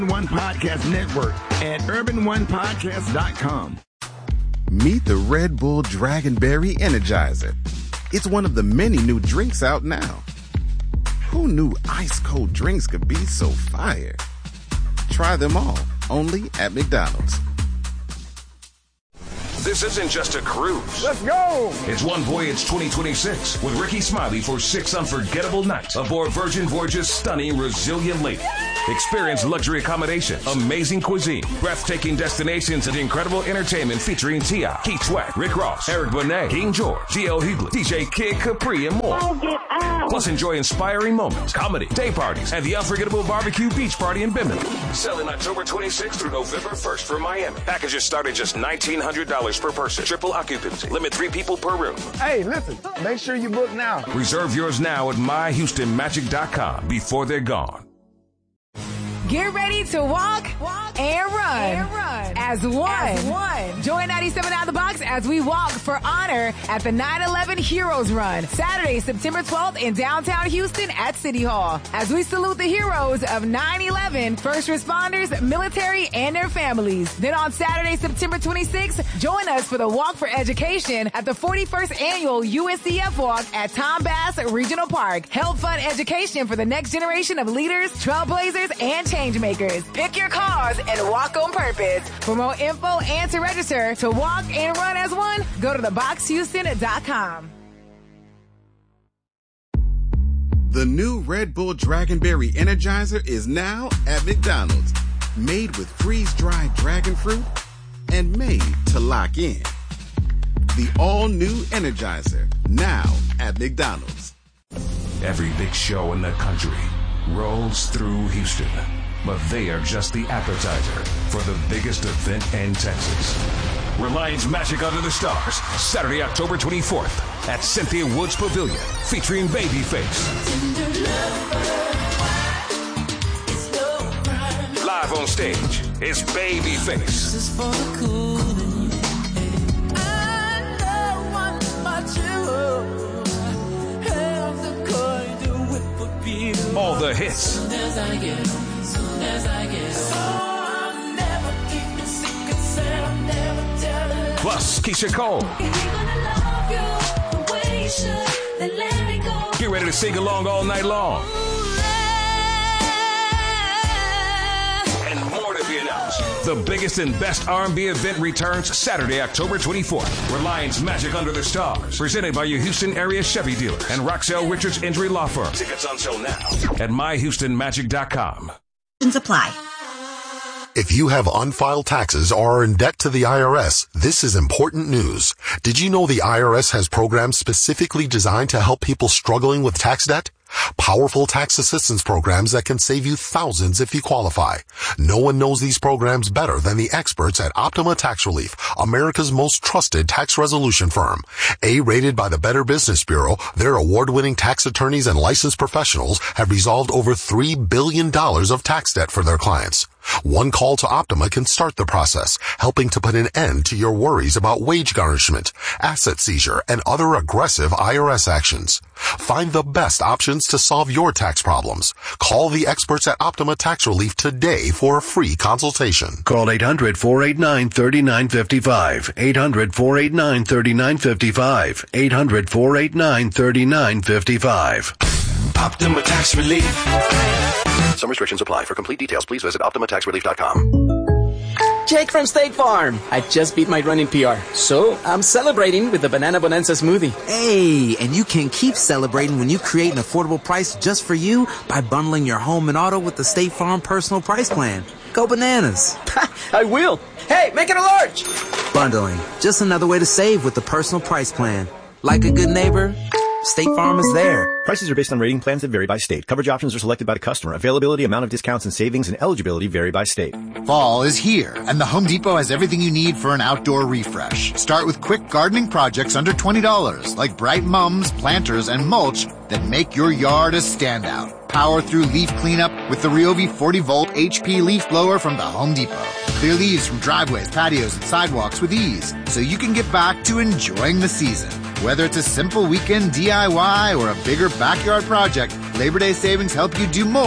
One Podcast Network at urbanonepodcast.com. Meet the Red Bull Dragonberry Energizer. It's one of the many new drinks out now. Who knew ice-cold drinks could be so fire? Try them all, only at McDonald's. This isn't just a cruise. Let's go! It's One Voyage 2026 with Ricky Smiley for 6 unforgettable nights aboard Virgin Voyage's stunning Resilient Lady. Experience luxury accommodation, amazing cuisine, breathtaking destinations, and incredible entertainment featuring T.I., Keith Sweat, Rick Ross, Eric Bonet, King George, D.L. Hughley, DJ Kid Capri, and more. Plus, enjoy inspiring moments, comedy, day parties, and the unforgettable barbecue beach party in Bimini. Selling October 26th through November 1st for Miami. Packages start at just $1,900 per person. Triple occupancy. Limit 3 people per room. Hey, listen, make sure you book now. Reserve yours now at myhoustonmagic.com before they're gone. Get ready to walk and run as one. Join 97 Out of the Box as we walk for honor at the 9/11 Heroes Run, Saturday, September 12th in downtown Houston at City Hall. As we salute the heroes of 9/11, first responders, military, and their families. Then on Saturday, September 26th, join us for the Walk for Education at the 41st Annual UNCF Walk at Tom Bass Regional Park. Help fund education for the next generation of leaders, trailblazers, and change makers. Pick your cause and walk on purpose. For more info and to register to walk and run as one, go to theboxhouston.com. The new Red Bull Dragonberry Energizer is now at McDonald's. Made with freeze-dried dragon fruit and made to lock in. The all-new Energizer, now at McDonald's. Every big show in the country rolls through Houston, but they are just the appetizer for the biggest event in Texas. Reliance Magic Under the Stars, Saturday, October 24th at Cynthia Woods Pavilion, featuring Babyface. Live on stage is Babyface. All the hits. Plus Keisha Cole. Get ready to sing along all night long. And more to be announced. The biggest and best R&B event returns Saturday, October 24th. Reliance Magic Under the Stars. Presented by your Houston area Chevy dealer and Roxelle Richards Injury Law Firm. Tickets on sale now at myhoustonmagic.com. Apply. If you have unfiled taxes or are in debt to the IRS, this is important news. Did you know the IRS has programs specifically designed to help people struggling with tax debt? Powerful tax assistance programs that can save you thousands if you qualify. No one knows these programs better than the experts at Optima Tax Relief, America's most trusted tax resolution firm. A-rated by the Better Business Bureau, their award-winning tax attorneys and licensed professionals have resolved over $3 billion of tax debt for their clients. One call to Optima can start the process, helping to put an end to your worries about wage garnishment, asset seizure, and other aggressive IRS actions. Find the best options to solve your tax problems. Call the experts at Optima Tax Relief today for a free consultation. Call 800-489-3955. 800-489-3955. 800-489-3955. Optima Tax Relief. Some restrictions apply. For complete details, please visit OptimaTaxRelief.com. Jake from State Farm. I just beat my running PR, so I'm celebrating with the Banana Bonanza smoothie. Hey, and you can keep celebrating when you create an affordable price just for you by bundling your home and auto with the State Farm Personal Price Plan. Go bananas. I will. Hey, make it a large. Bundling. Just another way to save with the Personal Price Plan. Like a good neighbor, State Farm is there. Prices are based on rating plans that vary by state. Coverage options are selected by the customer. Availability, amount of discounts and savings, and eligibility vary by state. Fall is here, and the Home Depot has everything you need for an outdoor refresh. Start with quick gardening projects under $20, like bright mums, planters, and mulch that make your yard a standout. Power through leaf cleanup with the Ryobi 40-volt HP leaf blower from the Home Depot. Clear leaves from driveways, patios, and sidewalks with ease, so you can get back to enjoying the season. Whether it's a simple weekend DIY or a bigger backyard project, Labor Day savings help you do more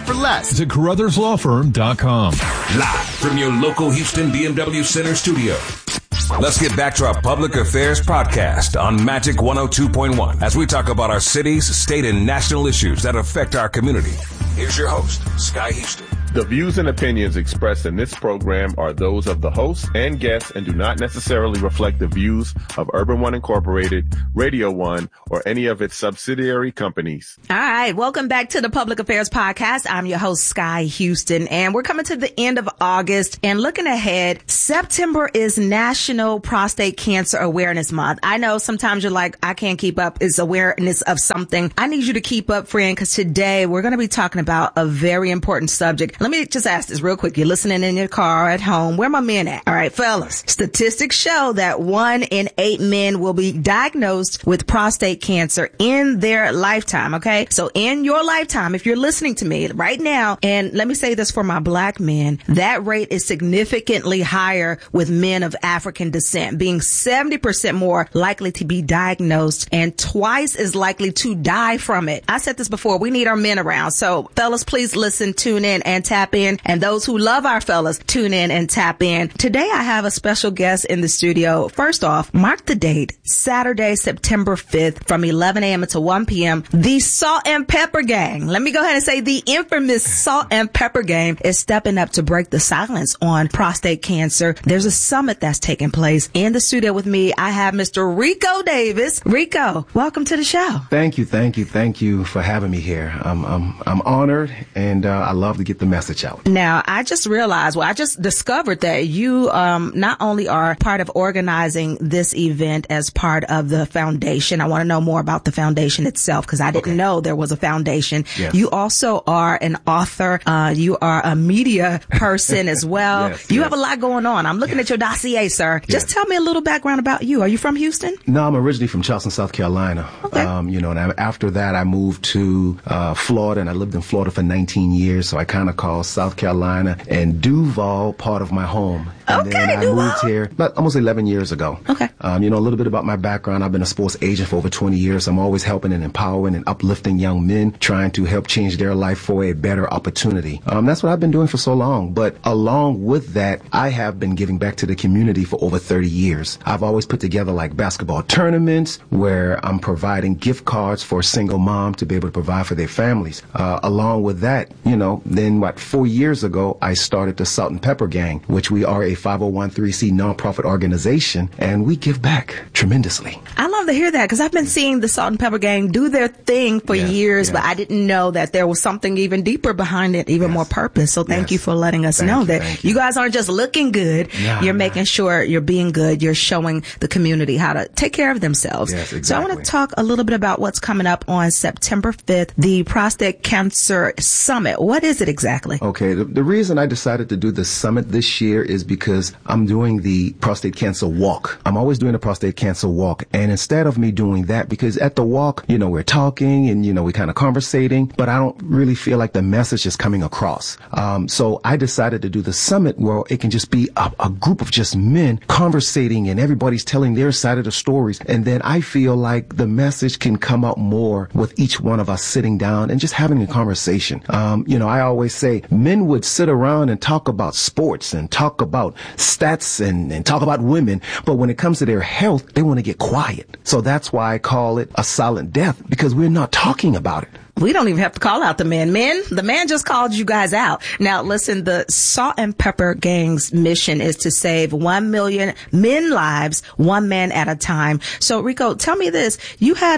for less. Visit CarruthersLawFirm.com. Live from your local Houston BMW Center studio. Let's get back to our public affairs podcast on Magic 102.1 as we talk about our cities, state, and national issues that affect our community. Here's your host, Sky Houston. The views and opinions expressed in this program are those of the host and guests and do not necessarily reflect the views of Urban One Incorporated, Radio One, or any of its subsidiary companies. All right. Welcome back to the Public Affairs Podcast. I'm your host, Sky Houston, and we're coming to the end of August and looking ahead. September is National Prostate Cancer Awareness Month. I know sometimes you're like, I can't keep up. It's awareness of something. I need you to keep up, friend, because today we're going to be talking about a very important subject. Let me just ask this real quick. You're listening in your car at home. Where my men at? All right, fellas. Statistics show that 1 in 8 men will be diagnosed with prostate cancer in their lifetime. Okay. So in your lifetime, if you're listening to me right now, and let me say this for my black men, that rate is significantly higher with men of African descent, being 70% more likely to be diagnosed and twice as likely to die from it. I said this before. We need our men around. So fellas, please listen, tune in, and tap in. And those who love our fellas, tune in and tap in. Today, I have a special guest in the studio. First off, mark the date, Saturday, September 5th from 11 a.m. to 1 p.m. The Salt and Pepper Gang. Let me go ahead and say the infamous Salt and Pepper Gang is stepping up to break the silence on prostate cancer. There's a summit that's taking place. In the studio with me, I have Mr. Rico Davis. Rico, welcome to the show. Thank you for having me here. I'm honored, and I love to get the message out. Now, I just realized, I just discovered that you not only are part of organizing this event as part of the foundation. I want to know more about the foundation itself because I didn't know there was a foundation. Yes. You also are an author. You are a media person as well. You have a lot going on. I'm looking at your dossier, sir. Just tell me a little background about you. Are you from Houston? No, I'm originally from Charleston, South Carolina. Okay. And after that, I moved to Florida, and I lived in Florida for 19 years. So I kind of call South Carolina and Duval part of my home. And then I moved here about almost 11 years ago. Okay. A little bit about my background. I've been a sports agent for over 20 years. I'm always helping and empowering and uplifting young men, trying to help change their life for a better opportunity. That's what I've been doing for so long. But along with that, I have been giving back to the community for over 30 years. I've always put together like basketball tournaments where I'm providing gift cards for a single mom to be able to provide for their families. Along with that, then 4 years ago, I started the Salt and Pepper Gang, which we are a 501(c) nonprofit organization, and we give back tremendously. I love to hear that because I've been seeing the Salt and Pepper Gang do their thing for years, but I didn't know that there was something even deeper behind it, even more purpose. So thank you for letting us know that you guys aren't just looking good. You're making sure you're being good. You're showing the community how to take care of themselves. Yes, exactly. So I want to talk a little bit about what's coming up on September 5th, the Prostate Cancer Summit. What is it exactly? Okay. The reason I decided to do the summit this year is because I'm doing the prostate cancer walk. I'm always doing a prostate cancer walk. And instead of me doing that, because at the walk, we're talking and, we're kind of conversating, but I don't really feel like the message is coming across. So I decided to do the summit where it can just be a group of just men conversating and everybody's telling their side of the stories. And then I feel like the message can come out more with each one of us sitting down and just having a conversation. I always say men would sit around and talk about sports and talk about stats and talk about women. But when it comes to their health, they want to get quiet. So that's why I call it a silent death, because we're not talking about it. We don't even have to call out the men. The man just called you guys out. Now, listen, the Salt and Pepper Gang's mission is to save 1 million men lives, one man at a time. So, Rico, tell me this. You had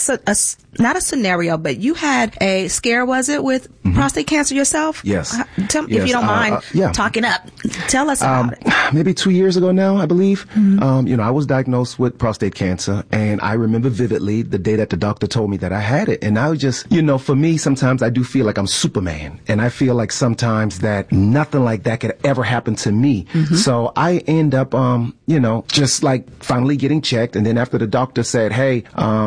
not a scenario, but you had a scare, was it, with prostate cancer yourself? Yes. If you don't mind talking up, tell us about it. Maybe 2 years ago now, I believe. I was diagnosed with prostate cancer, and I remember vividly the day that the doctor told me that I had it. And I was just, for me, sometimes I do feel like I'm Superman, and I feel like sometimes that nothing like that could ever happen to me. So I end up, just like finally getting checked. And then after the doctor said, hey,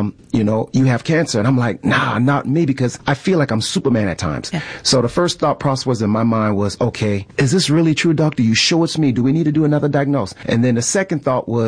you have cancer. And I'm like, nah, not me, because I feel like I'm Superman at times. Yeah. So the first thought process in my mind was, okay, is this really true, doctor? You sure it's me? Do we need to do another diagnosis? And then the second thought was,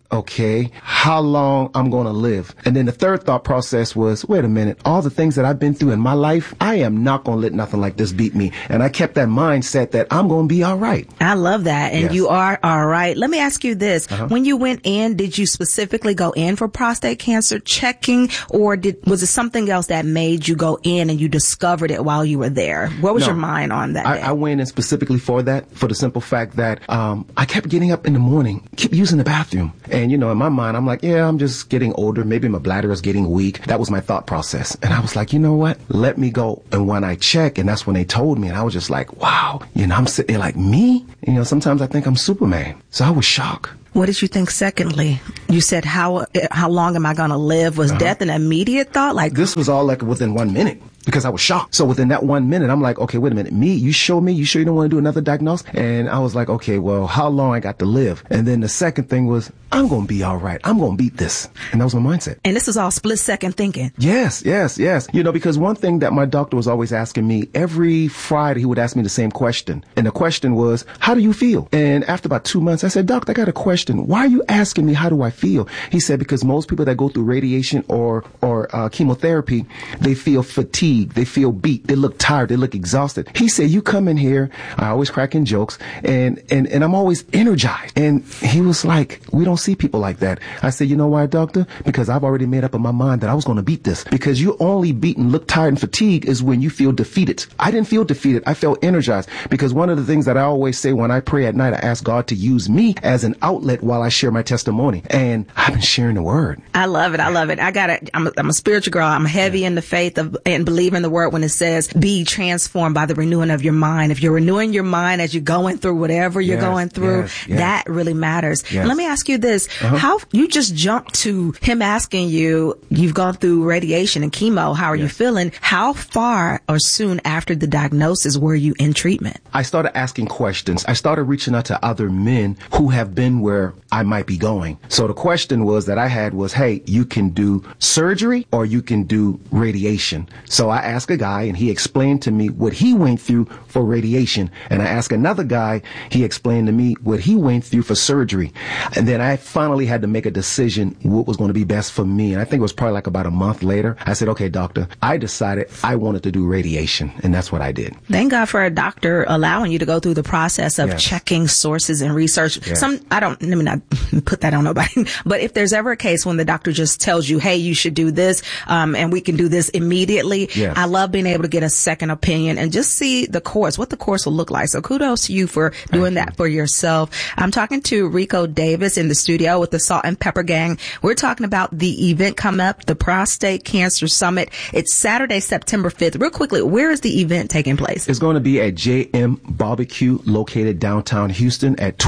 okay, how long I'm going to live. And then the third thought process was, wait a minute, all the things that I've been through in my life, I am not going to let nothing like this beat me. And I kept that mindset that I'm going to be all right. I love that. And you are all right. Let me ask you this. When you went in, did you specifically go in for prostate cancer checking, or was it something else that made you go in and you discovered it while you were there? What was your mind on that day? I went in specifically for that, for the simple fact that I kept getting up in the morning, keep using the bathroom. And, in my mind, I'm like, yeah, I'm just getting older. Maybe my bladder is getting weak. That was my thought process. And I was like, you know what? Let me go. And when I check, and that's when they told me, and I was just like, wow, I'm sitting there like, me? Sometimes I think I'm Superman. So I was shocked. What did you think secondly? You said, how long am I going to live? Was death an immediate thought? Like, this was all like within 1 minute. Because I was shocked. So within that 1 minute, I'm like, okay, wait a minute. You sure you don't want to do another diagnosis? And I was like, okay, well, how long I got to live? And then the second thing was, I'm going to be all right. I'm going to beat this. And that was my mindset. And this was all split second thinking. Yes. Because one thing that my doctor was always asking me, every Friday, he would ask me the same question. And the question was, how do you feel? And after about 2 months, I said, Doc, I got a question. Why are you asking me, how do I feel? He said, because most people that go through radiation or chemotherapy, they feel fatigued. They feel beat. They look tired. They look exhausted. He said, you come in here, I always cracking jokes, and I'm always energized. And he was like, we don't see people like that. I said, you know why, doctor? Because I've already made up in my mind that I was going to beat this. Because you only beat and look tired and fatigued is when you feel defeated. I didn't feel defeated. I felt energized. Because one of the things that I always say when I pray at night, I ask God to use me as an outlet while I share my testimony. And I've been sharing the word. I love it. I'm a spiritual girl. I'm heavy in the faith and believe in the word when it says be transformed by the renewing of your mind. If you're renewing your mind as you're going through whatever you're going through, that really matters. Let me ask you this. How you just jumped to him asking you've gone through radiation and chemo, how are you feeling? How far or soon after the diagnosis were you in treatment? I started asking questions. I started reaching out to other men who have been where I might be going. So the question that I had was, hey, you can do surgery or you can do radiation. So I asked a guy and he explained to me what he went through for radiation. And I asked another guy, he explained to me what he went through for surgery. And then I finally had to make a decision what was going to be best for me. And I think it was probably like about a month later. I said, okay, doctor, I decided I wanted to do radiation. And that's what I did. Thank God for a doctor allowing you to go through the process of checking sources and research. Let me not put that on nobody. But if there's ever a case when the doctor just tells you, hey, you should do this, and we can do this immediately. I love being able to get a second opinion and just see what the course will look like. So kudos to you for doing that for yourself. I'm talking to Rico Davis in the studio with the Salt and Pepper Gang. We're talking about the event coming up, the Prostate Cancer Summit. It's Saturday, September 5th. Real quickly, where is the event taking place? It's going to be at JM Barbecue, located downtown Houston at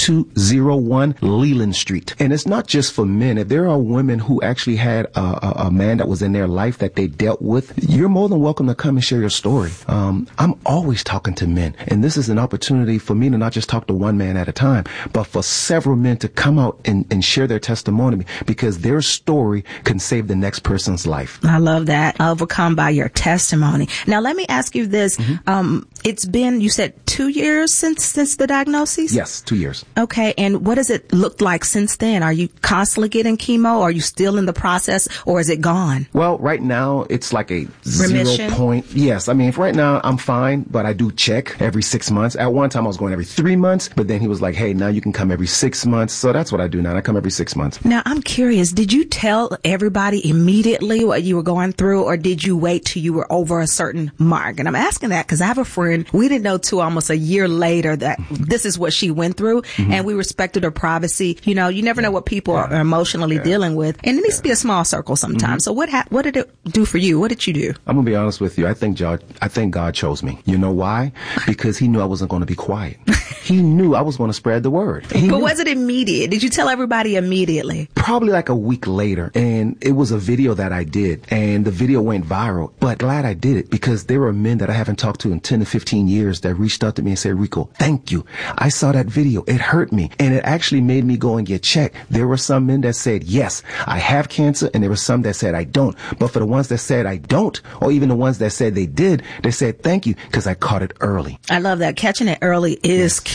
2201 Leland Street. And it's not just for men. If there are women who actually had a man that was in their life that they dealt with, you're more than welcome to come and share your story. I'm always talking to men, and this is an opportunity for me to not just talk to one man at a time, but for several men to come out and share their testimony, because their story can save the next person's life. I love that. Overcome by your testimony. Now, let me ask you this. It's been, you said 2 years since the diagnosis? Yes, 2 years. Okay. And what does it look like since then? Are you constantly getting chemo? Are you still in the process, or is it gone? Well, right now it's like a remission? 0 point. Yes. I mean, right now I'm fine, but I do check every 6 months. At one time I was going every 3 months, but then he was like, hey, now you can come every 6 months. So that's what I do now. I come every 6 months. Now, I'm curious. Did you tell everybody immediately what you were going through, or did you wait till you were over a certain mark? And I'm asking that because I have a friend, we didn't know till almost a year later that this is what she went through, and we respected her privacy. You never know what people are emotionally dealing with, and it needs to be a small circle sometimes. So what did it do for you? What did you do? I'm going to be honest with you. I think God chose me. You know why? Because he knew I wasn't going to be quiet. He knew I was going to spread the word. But was it immediate? Did you tell everybody immediately? Probably like a week later. And it was a video that I did, and the video went viral. But glad I did it, because there were men that I haven't talked to in 10 to 15 years that reached out to me and said, Rico, thank you. I saw that video. It hurt me. And it actually made me go and get checked. There were some men that said, yes, I have cancer. And there were some that said, I don't. But for the ones that said I don't, or even the ones that said they did, they said, thank you, because I caught it early. I love that. Catching it early is key.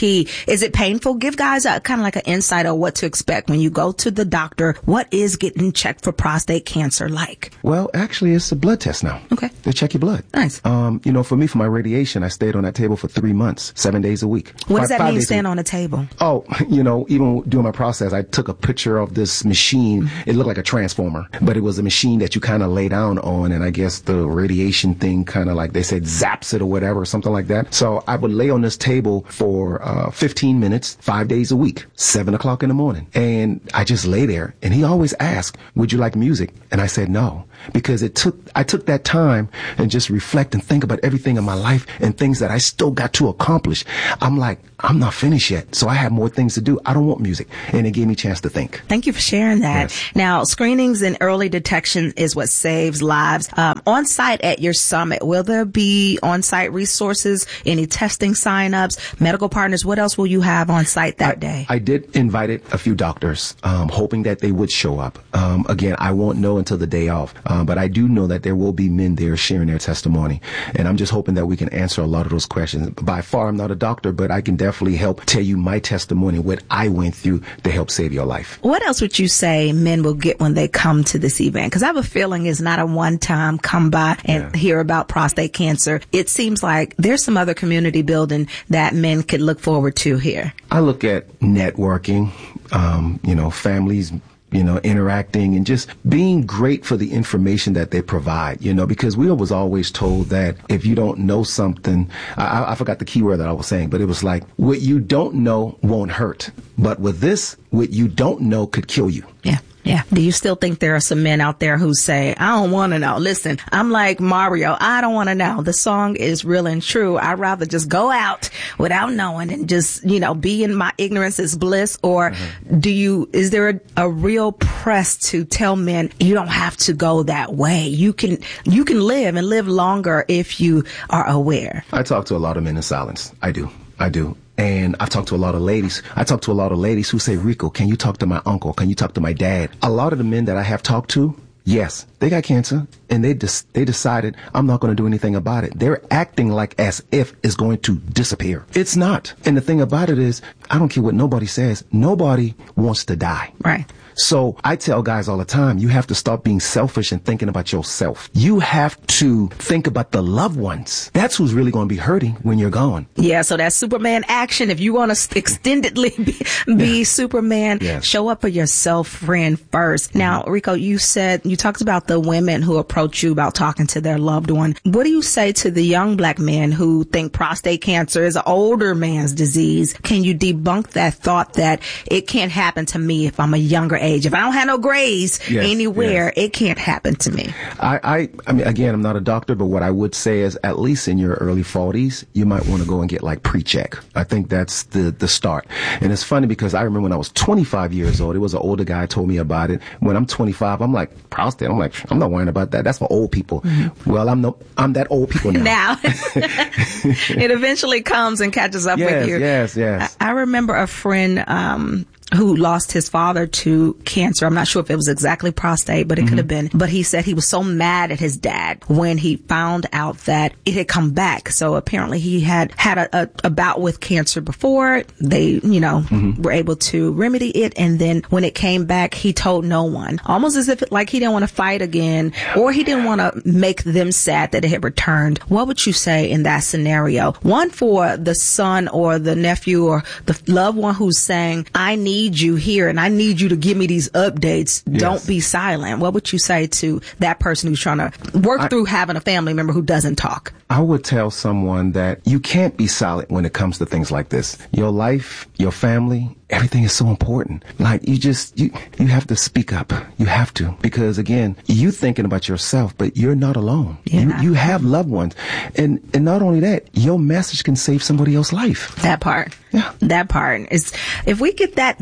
key. Is it painful? Give guys a kind of like an insight on what to expect when you go to the doctor. What is getting checked for prostate cancer like? Well, actually, it's a blood test now. Okay. They check your blood. Nice. For me, for my radiation, I stayed on that table for 3 months, 7 days a week. What does that mean, stand on a table? Oh, even during my process, I took a picture of this machine. It looked like a transformer, but it was a machine that you kind of lay down on, and I guess the radiation thing kind of like, they said, zaps it or whatever, or something like that. So I would lay on this table for 15 minutes, 5 days a week, 7 o'clock in the morning. And I just lay there, and he always asked, would you like music? And I said no, because I took that time and just reflect and think about everything in my life and things that I still got to accomplish. I'm like, I'm not finished yet, so I have more things to do. I don't want music. And it gave me a chance to think. Thank you for sharing that. Yes. Now, screenings and early detection is what saves lives. On site at your summit, will there be on-site resources, any testing signups, medical partners? What else will you have on site that day? I did invite a few doctors, hoping that they would show up. Again, I won't know until the day off, but I do know that there will be men there sharing their testimony. And I'm just hoping that we can answer a lot of those questions. By far, I'm not a doctor, but I can definitely help tell you my testimony, what I went through to help save your life. What else would you say men will get when they come to this event? Because I have a feeling it's not a one-time come by and hear about prostate cancer. It seems like there's some other community building that men could look forward to here. I look at networking, families, interacting and just being great for the information that they provide, because we was always told that if you don't know something, I forgot the key word that I was saying, but it was like, what you don't know won't hurt. But with this, what you don't know could kill you. Yeah. Yeah. Do you still think there are some men out there who say, I don't want to know? Listen, I'm like Mario. I don't want to know. The song is real and true. I'd rather just go out without knowing and just, be in my ignorance is bliss. Or is there a real press to tell men you don't have to go that way? You can live and live longer if you are aware. I talk to a lot of men in silence. I do. And I've talked to a lot of ladies. I talk to a lot of ladies who say, Rico, can you talk to my uncle? Can you talk to my dad? A lot of the men that I have talked to, yes, they got cancer, and they decided I'm not going to do anything about it. They're acting like as if it's going to disappear. It's not. And the thing about it is, I don't care what nobody says. Nobody wants to die. Right. So I tell guys all the time, you have to stop being selfish and thinking about yourself. You have to think about the loved ones. That's who's really going to be hurting when you're gone. Yeah, so that's Superman action. If you want to extendedly be Superman, show up for yourself, friend, first. Now, Rico, you talked about the women who approach you about talking to their loved one. What do you say to the young black men who think prostate cancer is an older man's disease? Can you debunk that thought that it can't happen to me if I'm a younger age? If I don't have no grays anywhere, it can't happen to me. I mean, again, I'm not a doctor, but what I would say is at least in your early 40s, you might want to go and get like pre-check. I think that's the start. And it's funny because I remember when I was 25 years old, it was an older guy told me about it. When I'm 25, I'm like, prostate, I'm not worrying about that. That's for old people. Mm-hmm. Well, I'm that old people now. It eventually comes and catches up with you. Yes. I remember a friend, who lost his father to cancer. I'm not sure if it was exactly prostate, but it could have been. But he said he was so mad at his dad when he found out that it had come back. So apparently he had a bout with cancer before. They, were able to remedy it. And then when it came back, he told no one. Almost as if he didn't want to fight again, or he didn't want to make them sad that it had returned. What would you say in that scenario? One, for the son or the nephew or the loved one who's saying, I need you here and I need you to give me these updates. Yes. Don't be silent. What would you say to that person who's trying to work through having a family member who doesn't talk? I would tell someone that you can't be silent when it comes to things like this. Your life, your family, everything is so important. Like you have to speak up. You have to, because again, you thinking about yourself, but you're not alone. Yeah. You have loved ones. And not only that, your message can save somebody else's life. That part. Yeah. That part is, if we get that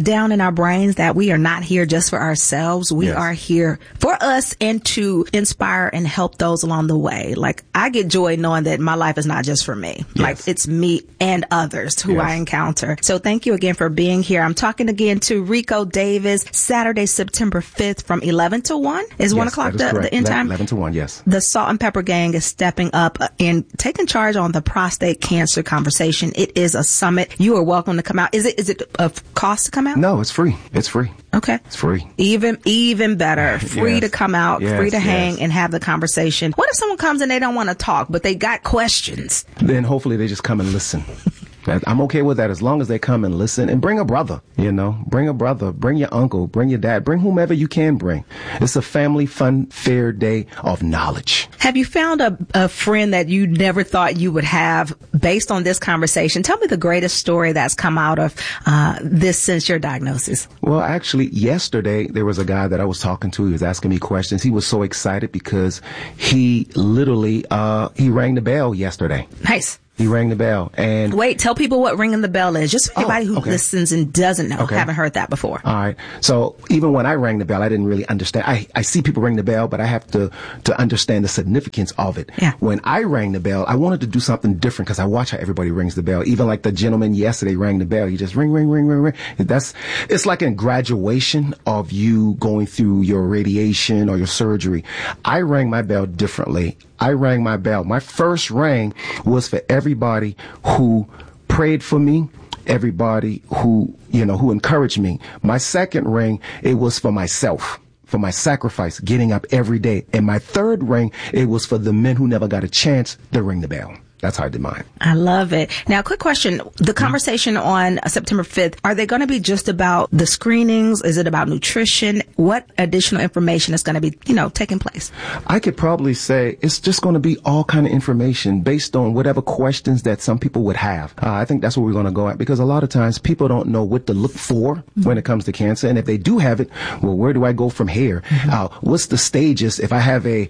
down in our brains that we are not here just for ourselves. We are here for us and to inspire and help those along the way. Like, I get joy knowing that my life is not just for me. Like, it's me and others who I encounter. So thank you again for being here. I'm talking again to Rico Davis, Saturday, September 5th from 11 to 1. Is 1 o'clock the end time? 11 to 1, yes. The Salt and Pepper Gang is stepping up and taking charge on the prostate cancer conversation. It is a summit. You are welcome to come out. Is it a cost to come out? No, it's free. It's free. Okay. It's free. Even better. Free to come out, free to hang and have the conversation. What if someone comes and they don't want to talk, but they got questions? Then hopefully they just come and listen. I'm okay with that as long as they come and listen and bring a brother, bring a brother, bring your uncle, bring your dad, bring whomever you can bring. It's a family fun, fair day of knowledge. Have you found a friend that you never thought you would have based on this conversation? Tell me the greatest story that's come out of this since your diagnosis. Well, actually, yesterday there was a guy that I was talking to. He was asking me questions. He was so excited because he literally, he rang the bell yesterday. Nice. He rang the bell. And wait, tell people what ringing the bell is. Just for anybody who listens and doesn't know, haven't heard that before. All right. So even when I rang the bell, I didn't really understand. I see people ring the bell, but I have to understand the significance of it. Yeah. When I rang the bell, I wanted to do something different because I watch how everybody rings the bell. Even like the gentleman yesterday rang the bell. You just ring, ring, ring, ring, ring. It's like a graduation of you going through your radiation or your surgery. I rang my bell differently. I rang my bell. My first ring was for everybody who prayed for me, everybody who encouraged me. My second ring, it was for myself, for my sacrifice, getting up every day. And my third ring, it was for the men who never got a chance to ring the bell. That's how I did mine. I love it. Now, quick question. The conversation on September 5th, are they going to be just about the screenings? Is it about nutrition? What additional information is going to be, taking place? I could probably say it's just going to be all kind of information based on whatever questions that some people would have. I think that's what we're going to go at because a lot of times people don't know what to look for when it comes to cancer. And if they do have it, well, where do I go from here? What's the stages if I have a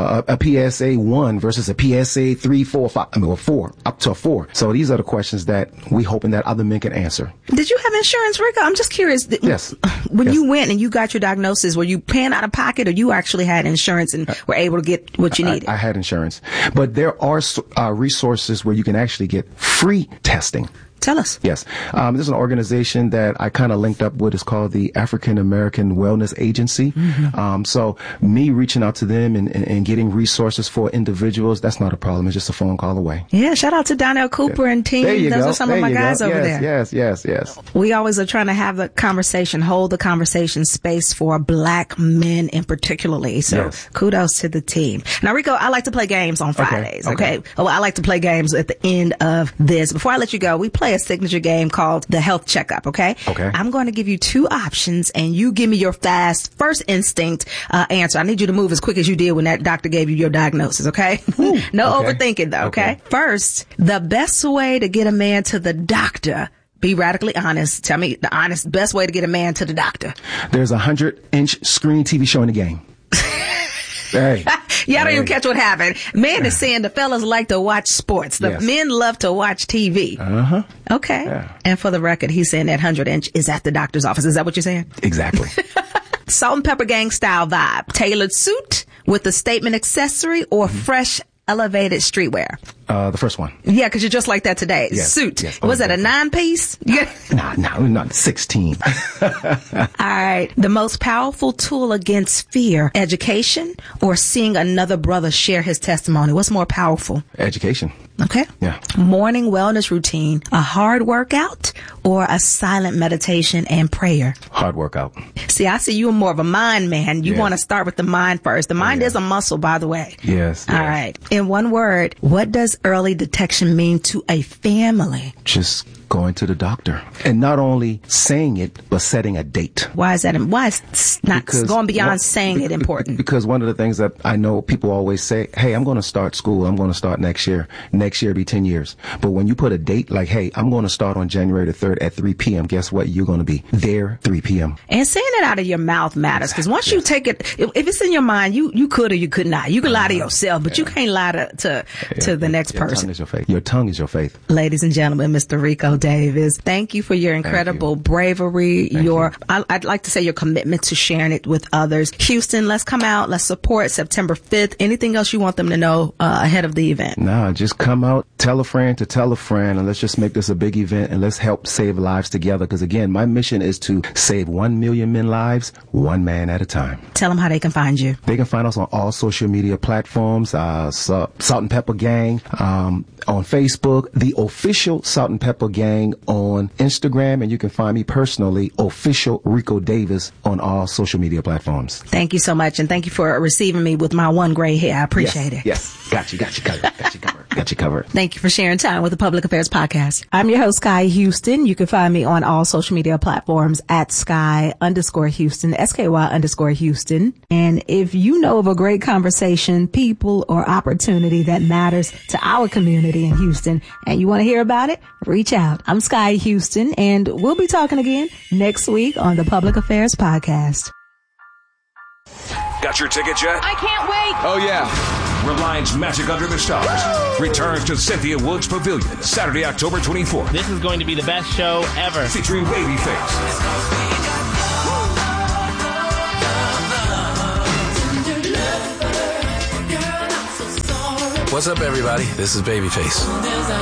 PSA 1 versus a PSA 3, 4, 5? Or 4, up to a 4. So these are the questions that we hoping that other men can answer. Did you have insurance, Rico? I'm just curious. Yes. When you went and you got your diagnosis, were you paying out of pocket or you actually had insurance and were able to get what you needed? I had insurance. But there are resources where you can actually get free testing. Tell us. Yes. There's an organization that I kind of linked up with. It's called the African American Wellness Agency. Mm-hmm. So me reaching out to them and getting resources for individuals, that's not a problem. It's just a phone call away. Yeah. Shout out to Donnell Cooper and team. Those are some of my guys over there. Yes. We always are trying to have the conversation, hold the conversation space for Black men in particularly. So kudos to the team. Now, Rico, I like to play games on Fridays. Okay. Well, I like to play games at the end of this. Before I let you go, we play a signature game called the Health Checkup, okay? I'm going to give you 2 options and you give me your fast first instinct answer. I need you to move as quick as you did when that doctor gave you your diagnosis, okay? No overthinking though, okay? First, the best way to get a man to the doctor. Be radically honest. Tell me the honest best way to get a man to the doctor. There's a 100-inch screen TV show in the game. Hey. Y'all don't even catch what happened. Man is saying the fellas like to watch sports. The men love to watch TV. Okay. Yeah. And for the record, he's saying that 100-inch is at the doctor's office. Is that what you're saying? Exactly. Salt and Pepper Gang style vibe. Tailored suit with a statement accessory or fresh elevated streetwear? The first one. Yeah, because you're just like that today. Yes, suit. Yes. Was that a 9-piece? Yeah. No, not 16. All right. The most powerful tool against fear, education or seeing another brother share his testimony? What's more powerful? Education. Okay. Yeah. Morning wellness routine, a hard workout or a silent meditation and prayer? Hard workout. See, I see you are more of a mind man. You want to start with the mind first. The mind is a muscle, by the way. Yes. All right. In one word, what does early detection mean to a family? Just going to the doctor and not only saying it, but setting a date. Why is that? Why is not going beyond saying it important? Because one of the things that I know people always say, hey, I'm going to start school. I'm going to start next year. Next year be 10 years. But when you put a date like, hey, I'm going to start on January the 3rd at 3 p.m., guess what? You're going to be there 3 p.m. And saying it out of your mouth matters because once you take it, if it's in your mind, you could or you could not. You can lie to yourself, but you can't lie to the next person. Your tongue is your faith. Ladies and gentlemen, Mr. Rico Davis. Thank you for your incredible bravery, I'd like to say your commitment to sharing it with others. Houston, let's come out. Let's support September 5th. Anything else you want them to know ahead of the event? No, just come out, tell a friend to tell a friend, and let's just make this a big event, and let's help save lives together. Because again, my mission is to save 1 million men lives, one man at a time. Tell them how they can find you. They can find us on all social media platforms, Salt and Pepper Gang on Facebook, the official Salt and Pepper Gang on Instagram, and you can find me personally, official Rico Davis, on all social media platforms. Thank you so much, and thank you for receiving me with my one gray hair. I appreciate it. Yes, got you covered. Thank you for sharing time with the Public Affairs Podcast. I'm your host, Sky Houston. You can find me on all social media platforms at Sky_Houston, SKY_Houston. And if you know of a great conversation, people, or opportunity that matters to our community in Houston and you want to hear about it, reach out. I'm Sky Houston, and we'll be talking again next week on the Public Affairs Podcast. Got your ticket yet? I can't wait. Oh, yeah. Reliance Magic Under the Stars returns to Cynthia Woods Pavilion Saturday, October 24th. This is going to be the best show ever. Featuring Babyface. What's up, everybody? This is Babyface.